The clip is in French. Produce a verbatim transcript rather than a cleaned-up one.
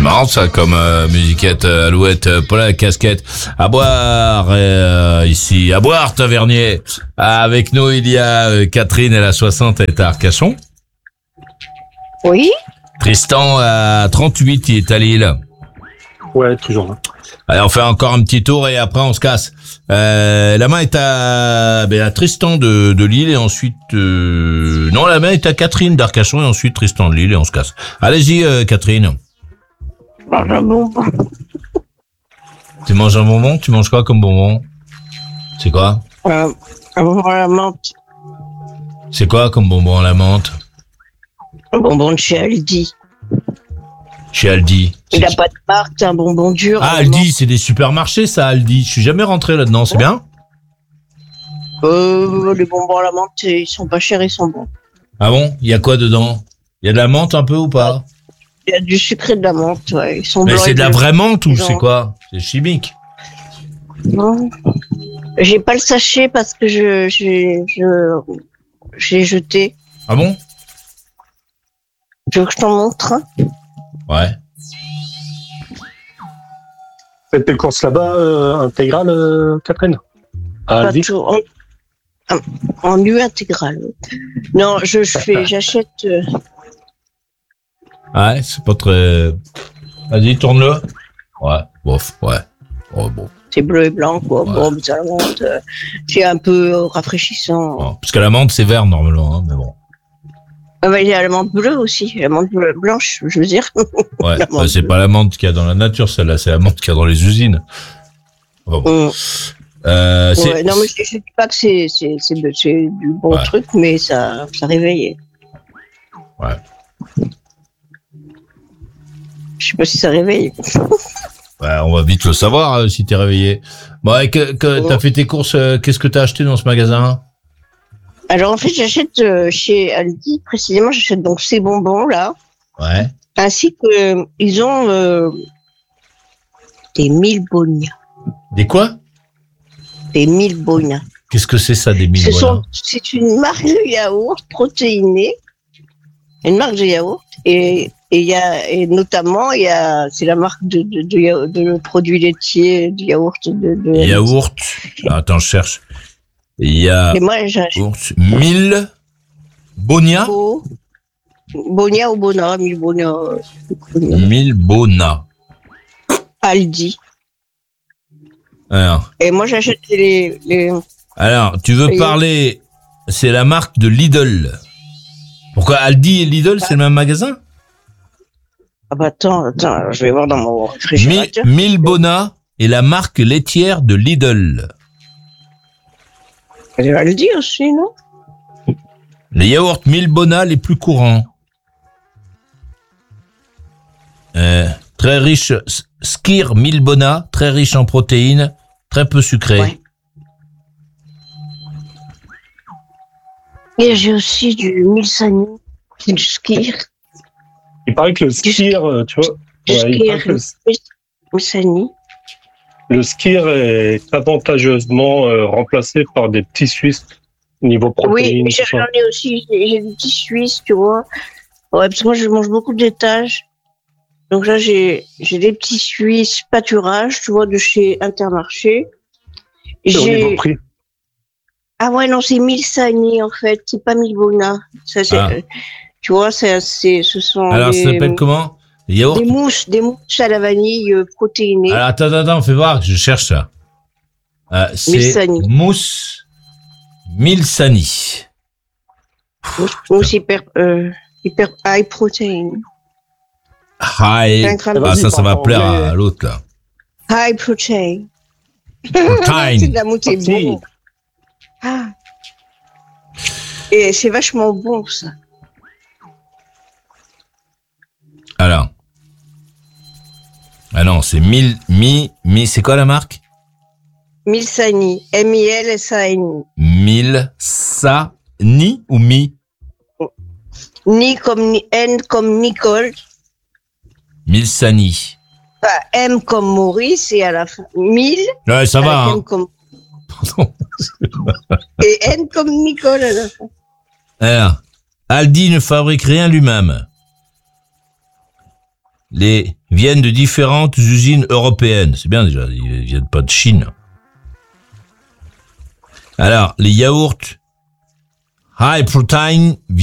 marrant ça comme euh, musiquette, euh, Alouette, euh, Paul la casquette. À boire euh, ici, à boire Tavernier. Avec nous il y a euh, Catherine, elle a soixante, elle est à Arcachon. Oui. Tristan a trente-huit, il est à Lille. Ouais, toujours là. Allez, on fait encore un petit tour et après on se casse. Euh, la main est à, ben, à Tristan de, de Lille et ensuite... Euh, non, la main est à Catherine d'Arcachon et ensuite Tristan de Lille et on se casse. Allez-y, euh, Catherine. Mange un bonbon. Tu manges un bonbon? Tu manges quoi comme bonbon? C'est quoi? Euh, un bonbon à la menthe. C'est quoi comme bonbon à la menthe? Un bonbon de chez Aldi. Chez Aldi. Il n'a pas de marque, c'est un bonbon dur. Ah, Aldi, c'est des supermarchés, ça, Aldi. Je suis jamais rentré là-dedans, c'est bien? Euh, les bonbons à la menthe, ils sont pas chers, ils sont bons. Ah bon? Il y a quoi dedans? Il y a de la menthe un peu ou pas? Il y a du sucre et de la menthe, ouais. Ils sont Mais blancs c'est et de la bleus. vraie menthe ou Ils ont- c'est quoi? C'est chimique. Non. J'ai pas le sachet parce que je, je, je, j'ai jeté. Ah bon? Tu veux que je t'en montre? Hein? Ouais. Faites tes courses là-bas, euh, intégrales, euh, Catherine? À Pas Aldi? tout. En, en, en U intégral. Non, je, je fais, j'achète. euh, Ouais, c'est pas très... Vas-y, tourne-le. Ouais, bof, ouais. Oh, bon. C'est bleu et blanc, quoi. Ouais. Bon, mais ça monte. euh, c'est un peu euh, rafraîchissant. Bon. Parce que la menthe, c'est vert, normalement, hein, mais bon. Ah bah, il y a la menthe bleue aussi, la menthe bleue, blanche, je veux dire. Ouais, La bah, menthe c'est bleue. pas la menthe qu'il y a dans la nature, celle-là, c'est la menthe qu'il y a dans les usines. Bon, bon. Mm. Euh, c'est... Ouais, non, mais je, je dis pas que c'est, c'est, c'est, de- c'est du bon Ouais. truc, mais ça, ça réveille. Ouais. Je sais pas si ça réveille. Ouais, on va vite le savoir euh, si t'es réveillé. Bon, et que, que Ouais. t'as fait tes courses, euh, qu'est-ce que t'as acheté dans ce magasin? Alors, en fait, j'achète euh, chez Aldi, précisément, j'achète donc ces bonbons-là, Ouais. ainsi que, euh, ils ont euh, des mille bognas. Des quoi? Des mille bognas. Qu'est-ce que c'est ça, des mille Ce voilà sont, c'est une marque de yaourt protéiné, une marque de yaourt, et et il y a et notamment il y a c'est la marque de de, de, yaourt- de produits laitiers, du yaourt de, de Yaourt. Ah, attends, je cherche. Yaourt. Et moi j'achète mille Bonia. Bo- Bonia ou Bona, mille Bonia, euh, mille Bona. Aldi. Alors, Et moi j'achète les les alors, tu veux Et- parler, c'est la marque de Lidl. Pourquoi Aldi et Lidl, c'est le même magasin? ah bah attends attends je vais voir dans mon Mi- réfrigérateur. mille Bona est la marque laitière de Lidl. Elle est Aldi aussi, non? Les yaourts mille Bona les plus courants. Euh, très riche, S- Skir mille Bona, très riche en protéines, très peu sucré. Ouais. Et j'ai aussi du Milsani, du Skir, Il paraît que le skir, euh, tu vois, du ouais, il paraît Skir, que le, Milsani. le skir est avantageusement euh, remplacé par des petits Suisses niveau Oui, protéines. mais tout j'en ça. ai aussi, j'ai j'ai des petits Suisses, tu vois. Ouais, parce que moi, je mange beaucoup d'étages. Donc là, j'ai j'ai des petits Suisses pâturage, tu vois, de chez Intermarché. Et au niveau J'ai prix. ah ouais, non, c'est Milsani, en fait, c'est pas Milbona. Ça, c'est, Ah. euh, tu vois, c'est, c'est, ce sont Alors, des, ça s'appelle comment? Les yaourts? des mousses, des mousses à la vanille euh, protéinées. Alors, attends, attends, attends, fais voir, je cherche ça. Euh, c'est Milsani. mousse Milsani. Mousse hyper, euh, hyper high protein. High. Un gramme de Ah, ça, ça va pardon, plaire mais- à l'autre, là. High protein. Protein. C'est de la mousse, c'est bon. Ah. Et c'est vachement bon, ça. Alors. Ah non, c'est mille, mi, mi, c'est quoi la marque? Milsani. M I L S A N I. Mille, sa, ni ou mi? Ni comme ni, N comme Nicole. Milsani. Enfin, M comme Maurice et à la fin mille. Ouais, ça avec va, M hein. comme, Pardon. et N comme Nicole à la fin. Alors, Aldi ne fabrique rien lui-même. les viennent de différentes usines européennes. C'est bien déjà, ils viennent pas de Chine. Alors, les yaourts high protein